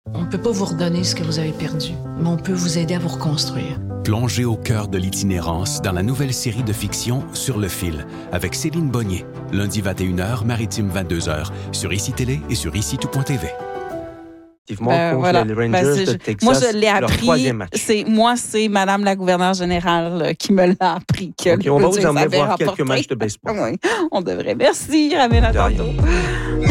On ne peut pas vous redonner ce que vous avez perdu, mais on peut vous aider à vous reconstruire. Plongez au cœur de l'itinérance dans la nouvelle série de fiction Sur le fil avec Céline Bonnier, lundi 21h, maritime 22h, sur ICI Télé et sur ICI-tout.tv. Voilà. Les Rangers de Texas, moi, je l'ai leur appris. troisième match. C'est Madame la gouverneure générale qui me l'a appris. On va vous emmener voir quelques matchs de baseball. Oui, on devrait. Merci, Ramène à tantôt.